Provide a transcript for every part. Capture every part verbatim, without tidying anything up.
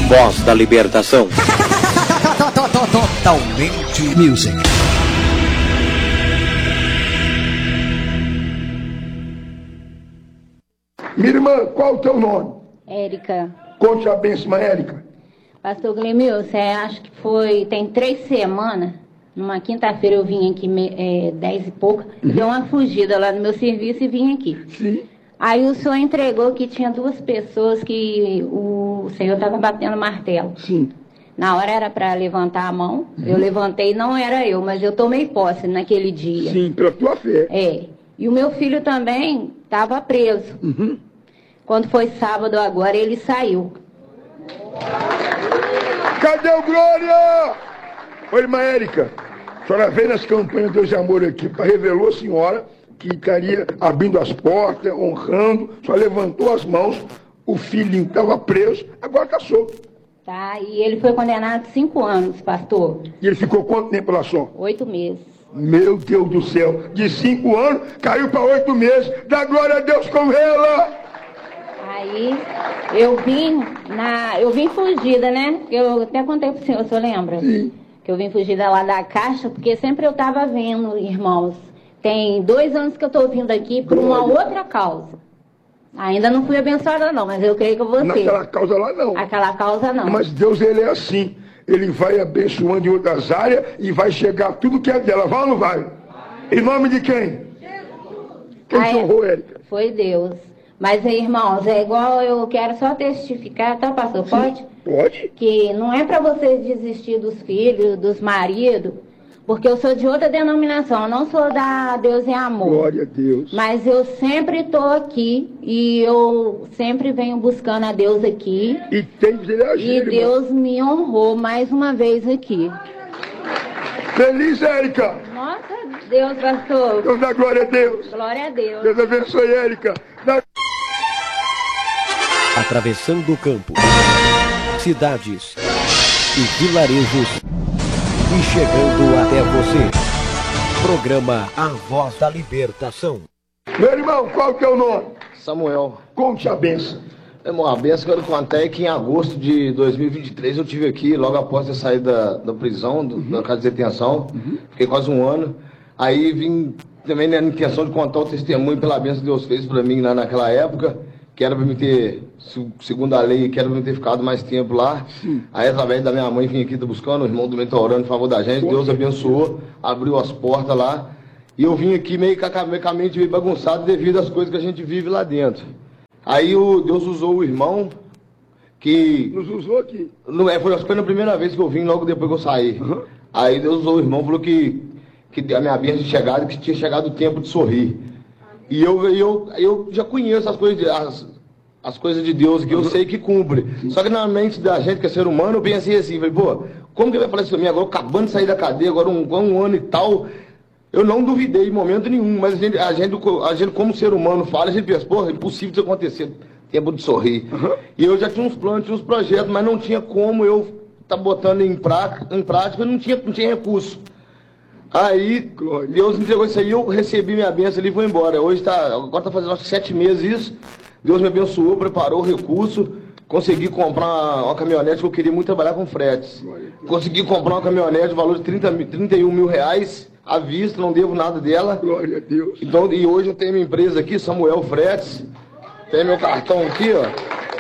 Voz da Libertação. Totalmente Music. Minha irmã, qual o teu nome? Érica. Conte a bênção, Érica. Pastor Glemilson, é, acho que foi, tem três semanas, numa quinta-feira eu vim aqui, é, dez e pouca, uhum. Deu uma fugida lá no meu serviço e vim aqui. Sim. Aí o senhor entregou que tinha duas pessoas que o senhor estava batendo martelo. Sim. Na hora era para levantar a mão, uhum. Eu levantei, não era eu, mas eu tomei posse naquele dia. Sim, pela tua fé. É. E o meu filho também estava preso. Uhum. Quando foi sábado agora, ele saiu. Cadê o Glória? Oi, irmã Érica. A senhora veio nas campanhas Deus de Amor aqui, para revelou a senhora que estaria abrindo as portas, honrando, só levantou as mãos, o filhinho estava preso, agora está solto. Tá, e ele foi condenado a cinco anos, pastor. E ele ficou quanto tempo lá só? Oito meses. Meu Deus do céu, de cinco anos, caiu para oito meses, dá glória a Deus com ela. Aí, eu vim, na, eu vim fugida, né? Eu até contei pro senhor, o senhor lembra? Sim. Que eu vim fugida lá da Caixa, porque sempre eu tava vendo, irmãos. Tem dois anos que eu tô vindo aqui por uma outra causa. Ainda não fui abençoada não, mas eu creio que eu vou ser. Naquela causa lá não. Aquela causa não. Mas Deus, ele é assim. Ele vai abençoando em outras áreas e vai chegar tudo que é dela. Vai ou não vai? Em nome de quem? Quem te honrou, Érica? Foi Deus. Mas, irmãos, é igual, eu quero só testificar, tá, pastor? Pode? Sim, pode. Que não é para vocês desistir dos filhos, dos maridos, porque eu sou de outra denominação, eu não sou da Deus é Amor. Glória a Deus. Mas eu sempre estou aqui e eu sempre venho buscando a Deus aqui. E tem que agir, E Deus irmão. me honrou mais uma vez aqui. Feliz, Érica. Nossa, Deus, pastor. Deus dá glória a Deus. Glória a Deus. Deus abençoe, Érica. Dá... Atravessando o campo, cidades e vilarejos e chegando até você. Programa A Voz da Libertação. Meu irmão, qual que é o nome? Samuel. Conte a benção. Irmão, a benção que eu contei que em agosto de dois mil e vinte e três eu tive aqui, logo após eu sair da, da prisão, do, uhum. da casa de detenção. Uhum. Fiquei quase um ano. Aí vim também na intenção de contar o testemunho pela benção que Deus fez para mim lá naquela época, que era para me ter, segundo a lei, que era para me ter ficado mais tempo lá. Sim. Aí através da minha mãe vim aqui, tá buscando, o irmão do mentor orando em favor da gente, Pô, Deus abençoou, abriu as portas lá. E eu vim aqui meio com a mente meio bagunçado devido às coisas que a gente vive lá dentro. Aí o, Deus usou o irmão que... Nos usou aqui? Não, é, foi, foi na primeira vez que eu vim, logo depois que eu saí. Uhum. Aí Deus usou o irmão, falou que, que a minha bênção tinha chegado, que tinha chegado o tempo de sorrir. E eu, eu, eu já conheço as coisas, de, as, as coisas de Deus, que eu sei que cumpre. Só que na mente da gente, que é ser humano, eu pensei assim, falei, pô, como que ele vai falar isso pra mim agora, acabando de sair da cadeia, agora um, um ano e tal... Eu não duvidei em momento nenhum, mas a gente, a, gente, a gente como ser humano fala, a gente pensa, pô, é impossível isso acontecer, tempo de sorrir. Uhum. E eu já tinha uns planos, tinha uns projetos, mas não tinha como eu estar tá botando em, pra, em prática, não tinha, não tinha recurso. Aí, Glória. Deus entregou isso aí, eu recebi minha bênção ali e vou embora. Hoje tá, agora está fazendo acho que sete meses isso, Deus me abençoou, preparou o recurso, consegui comprar uma, uma caminhonete, que eu queria muito trabalhar com fretes. Consegui comprar uma caminhonete, valor de trinta, trinta e um mil reais, à vista, não devo nada dela. Glória a Deus. Então, e hoje eu tenho minha empresa aqui, Samuel Fretes. Tem meu cartão aqui, ó.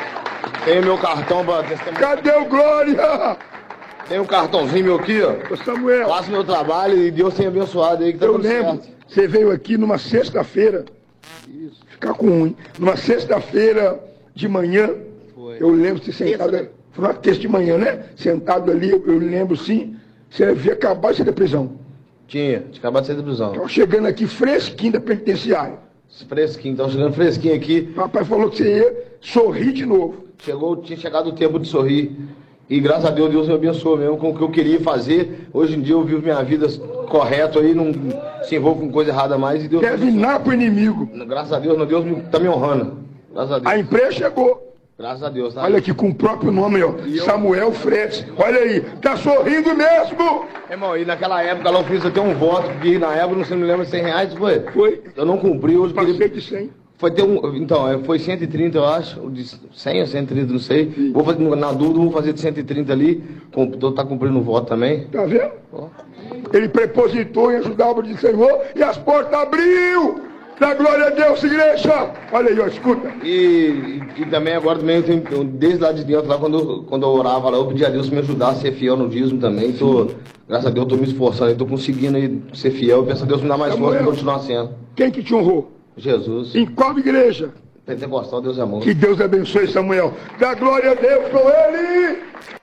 Tem meu cartão para testemunhar. Cadê o Glória? Tem um cartãozinho meu aqui, ó. Ô Samuel. Faço meu trabalho e Deus tem abençoado aí que tá eu tudo lembro, certo. Você veio aqui numa sexta-feira. Isso. Ficar com um, hein? Numa sexta-feira de manhã. Foi. Eu lembro você sentado. Terça, né? Foi uma terça de manhã, né? Sentado ali, eu, eu lembro sim. Você havia acabado de sair da prisão. Tinha, tinha acabado de sair da prisão. Estava chegando aqui fresquinho da penitenciária. Fresquinho, estava chegando fresquinho aqui. Papai falou que você ia sorrir de novo. Chegou, tinha chegado o tempo de sorrir. E graças a Deus, Deus me abençoou mesmo com o que eu queria fazer. Hoje em dia eu vivo minha vida correto aí, não se envolvo com coisa errada mais. E Deus quer vinar pro inimigo. Graças a Deus, Deus está me honrando. Graças a Deus. A empresa chegou. Graças a Deus. Tá olha aqui com o próprio nome, ó. Eu... Samuel Fretes. Olha aí, tá sorrindo mesmo. Irmão, e naquela época lá eu fiz até um voto, que na época, não sei, me lembro, cem reais, foi? Foi. Eu não cumpri, hoje passei queria... de cem. Foi ter um, então, foi cento e trinta, eu acho, de cem a cento e trinta, não sei. Sim. Vou fazer, na dúvida, vou fazer de cento e trinta ali, com, tá cumprindo o voto também. Tá vendo? Oh. Ele prepositou em ajudar a obra do Senhor e as portas abriu! Da glória a Deus, igreja! Olha aí, ó, escuta. E, e, e também agora, também, eu tenho, desde lá de dentro, lá quando, eu, quando eu orava lá, eu pedi a Deus me ajudar a ser fiel no dízimo também. Tô, graças a Deus, eu tô me esforçando, eu tô conseguindo aí ser fiel. Eu peço a Deus me dar mais força e continuar sendo. Quem que te honrou? Jesus. Em qual igreja? Pentecostal, Deus é amor. Que Deus abençoe Samuel. Dá glória a Deus com ele!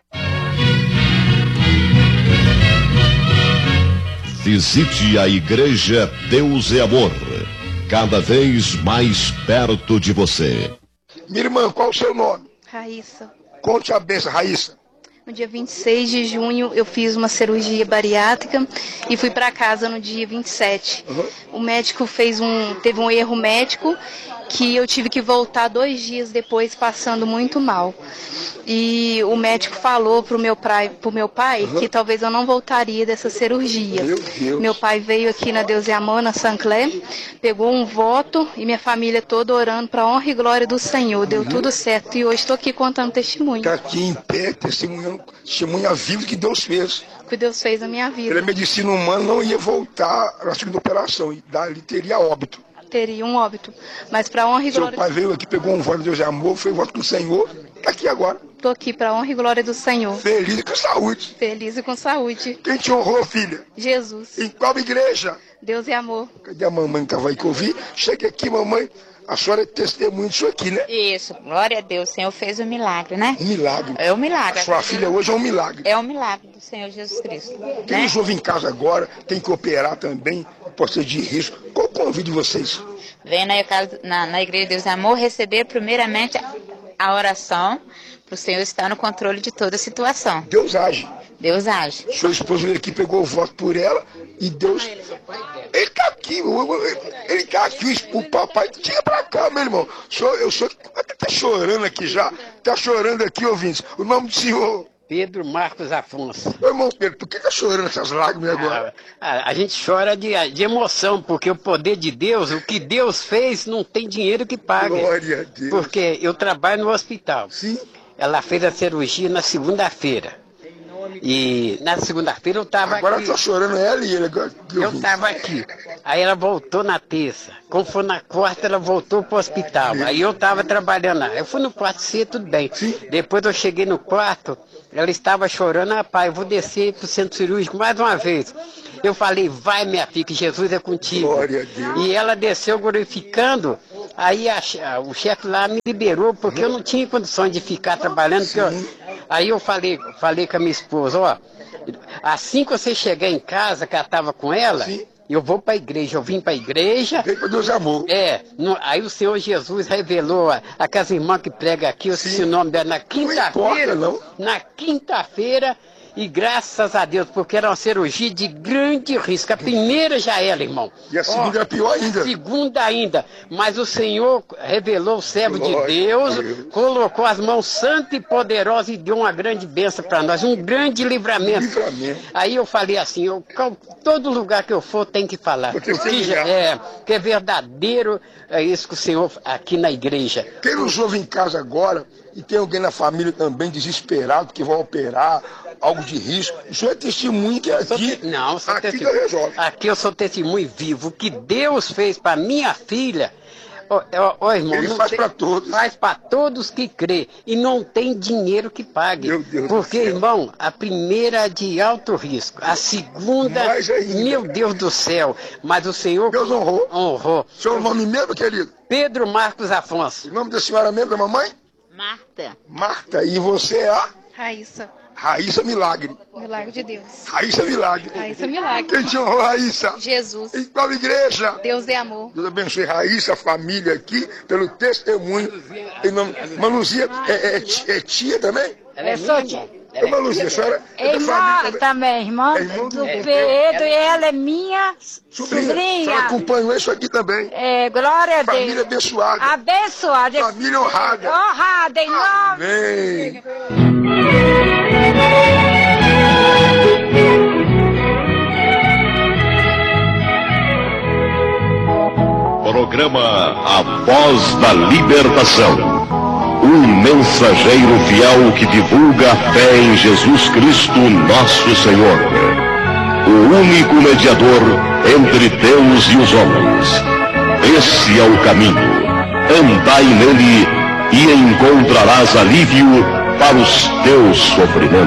Visite a Igreja Deus é Amor, cada vez mais perto de você. Minha irmã, qual o seu nome? Raíssa. Conte a benção, Raíssa. No dia vinte e seis de junho eu fiz uma cirurgia bariátrica e fui para casa no dia vinte e sete. Uhum. O médico fez um, teve um erro médico que eu tive que voltar dois dias depois passando muito mal. E o médico falou pro meu pai, pro meu pai uhum. que talvez eu não voltaria dessa cirurgia. Meu Deus. Meu pai veio aqui na Deus é Amor, na Sancler, pegou um voto e minha família toda orando para a honra e glória do Senhor. Deu uhum. tudo certo e hoje estou aqui contando testemunho. Está aqui em pé, testemunhando, testemunha viva que Deus fez. Que Deus fez na minha vida. Pela medicina humana não ia voltar na segunda operação e dali teria óbito. Teria um óbito, mas para honra e Seu glória... Seu pai veio aqui, pegou um voto de Deus é Amor, foi o voto do Senhor, está aqui agora. Estou aqui para honra e glória do Senhor. Feliz e com saúde. Feliz e com saúde. Quem te honrou, filha? Jesus. Em qual igreja? Deus é Amor. Cadê a mamãe que estava aí que eu vi? Chega aqui, mamãe. A senhora é testemunha disso aqui, né? Isso, glória a Deus, o Senhor fez um milagre, né? Um milagre. É um milagre. A sua filha hoje é um milagre. É um milagre do Senhor Jesus Cristo. Quem né? nos ouve em casa agora tem que operar também, pode ser de risco. Qual o convite de vocês? Vem na, na, na Igreja de Deus Amor receber primeiramente a oração para o Senhor estar no controle de toda a situação. Deus age. Deus age. Seu esposo veio aqui, pegou o voto por ela e Deus... Ele tá aqui, ele tá aqui, o papai tinha pra cá, meu irmão. Eu sou... Tá chorando aqui já, tá chorando aqui, ouvintes. O nome do senhor... Pedro Marcos Afonso. Meu irmão Pedro, por que tá chorando essas lágrimas agora? Ah, a, a gente chora de, de emoção, porque o poder de Deus, o que Deus fez, não tem dinheiro que pague. Glória a Deus. Porque eu trabalho no hospital. Sim. Ela fez a cirurgia na segunda-feira. E na segunda-feira eu estava aqui. Agora tá chorando ela e ele agora. Eu estava aqui. Aí ela voltou na terça. Quando for na quarta, ela voltou pro hospital. Aí eu estava trabalhando lá. Eu fui no quarto C, tudo bem. Sim. Depois eu cheguei no quarto, ela estava chorando. Ah, pai, eu vou descer pro centro cirúrgico mais uma vez. Eu falei, vai minha filha, que Jesus é contigo. Glória a Deus. E ela desceu glorificando. Aí a, o chefe lá me liberou, porque eu não tinha condições de ficar trabalhando. Eu, aí eu falei, falei com a minha esposa, ó, assim que você chegar em casa, que ela estava com ela, sim, eu vou para a igreja. Eu vim para a igreja. Vem para Deus Amor. É, no, aí o Senhor Jesus revelou a, a aquelas irmãs que pregam aqui, eu esqueci o nome dela, na quinta-feira. Não, na quinta-feira. E graças a Deus, porque era uma cirurgia de grande risco. A primeira já era, irmão. E a segunda é pior ainda. A segunda ainda. Mas o Senhor revelou o servo de Deus, colocou as mãos santas e poderosas e deu uma grande bênção para nós, um grande livramento. livramento. Aí eu falei assim, eu, todo lugar que eu for tem que falar. Que, já, é, que é verdadeiro, é isso que o Senhor aqui na igreja. Quem nos ouve em casa agora, e tem alguém na família também desesperado que vai operar, algo de risco, o senhor é testemunho que aqui, te... não, sou aqui, testemunho. resolve. Aqui eu sou testemunho vivo. O que Deus fez para minha filha, ó, ó, ó, irmão, ele faz tem... para todos. Faz para todos que crê. E não tem dinheiro que pague. Meu Deus Porque, do céu. Irmão, a primeira é de alto risco. A segunda, meu Deus do céu. Mas o Senhor Deus honrou. honrou. Seu nome mesmo, querido? Pedro Marcos Afonso. O nome da senhora mesmo, da mamãe? Marta. Marta. E você é a? Raíssa. Raíssa Milagre. Milagre de Deus. Raíssa Milagre. Raíssa Milagre. Quem te honrou, Raíssa? Jesus. Em qual igreja? Deus é Amor. Deus abençoe Raíssa, a família aqui, pelo testemunho. Em nome... Manuzia é, é, é tia também? Ela é só tia. É Manuzia, a senhora é da Irmã família também, irmã é irmã do do Pedro, e ela é minha sobrinha. sobrinha. A senhora acompanhou isso aqui também. É, glória a Deus. Família abençoada. Abençoada. Família honrada. Honrada, em nome. Amém. Programa a voz da libertação. Um mensageiro fiel que divulga a fé em Jesus Cristo, nosso Senhor. O único mediador entre Deus e os homens. Esse é o caminho. Andai nele e encontrarás alívio para os teus sofrimentos.